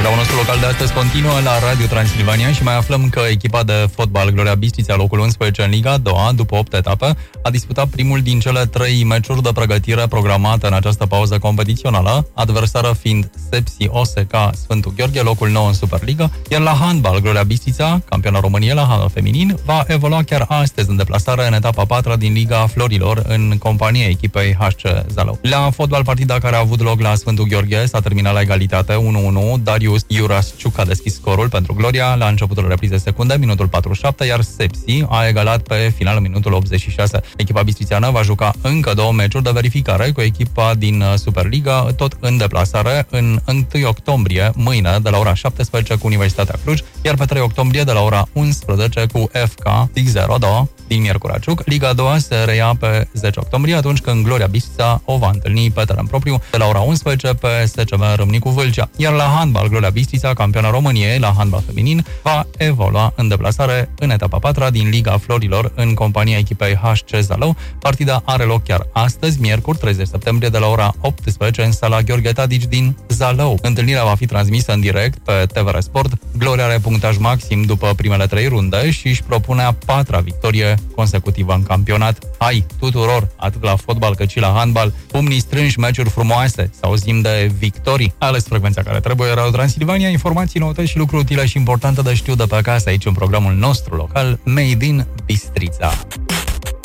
Programul nostru local de astăzi continuă la Radio Transilvania și mai aflăm că echipa de fotbal Gloria Bistrița, locul 11 în Liga a doua, după 8 etape, a disputat primul din cele 3 meciuri de pregătire programate în această pauză competițională, adversară fiind Sepsi OSK Sfântul Gheorghe, locul 9 în Superliga, iar la handbal Gloria Bistrița, campioana României la handbal feminin, va evolua chiar astăzi în deplasare în etapa 4 din Liga Florilor în compania echipei HC Zalău. La fotbal, partida care a avut loc la Sfântul Gheorghe s-a terminat la egalitate 1-1. Darius Iurasciuc a deschis scorul pentru Gloria la începutul reprizei secunde, minutul 47, iar Sepsi a egalat pe final în minutul 86. Echipa bistrițeană va juca încă 2 meciuri de verificare cu echipa din Superliga, tot în deplasare, în 1 octombrie, mâine, de la ora 17 cu Universitatea Cluj, iar pe 3 octombrie de la ora 11 cu FK 02 din Miercurea Ciuc. Liga a doua se reia pe 10 octombrie, atunci când Gloria Bistrița o va întâlni pe teren propriu de la ora 11 pe SCM Râmnicu Vâlcea. Iar la handbal, Gloria Bistrița, campioana României la handbal feminin, va evolua în deplasare în etapa 4 din Liga Florilor în compania echipei HC Zalău. Partida are loc chiar astăzi, miercuri, 30 septembrie, de la ora 18 în sala Gheorghe Tadici din Zalău. Întâlnirea va fi transmisă în direct pe TVR Sport. Gloria are punctaj maxim după primele 3 runde și își propune a 4-a victorie consecutivă în campionat. Hai tuturor, atât la fotbal cât și la handbal, pumnii strânși, meciuri frumoase, să auzim de victorii. Ales frecvența care trebuie, Radio Transilvania, informații, noutăți și lucruri utile și importante de știut de pe acasă, aici în programul nostru local, Made in Bistrița.